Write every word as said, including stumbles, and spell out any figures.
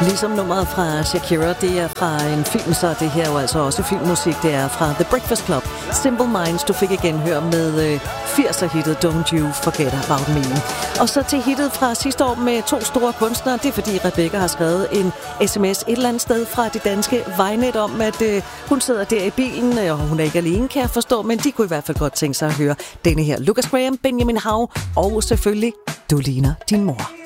Ligesom nummeret fra Shakira, det er fra en film, så det her er jo altså også filmmusik. Det er fra The Breakfast Club. Simple Minds, du fik igen hør med firser-hittet Don't You Forget About Me. Og så til hittet fra sidste år med to store kunstnere. Det er fordi Rebecca har skrevet en sms et eller andet sted fra det danske vejnet om, at øh, hun sidder der i bilen, og hun er ikke alene, kan jeg forstå, men de kunne i hvert fald godt tænke sig at høre denne her. Lucas Graham, Benjamin Hav og selvfølgelig Du ligner din mor.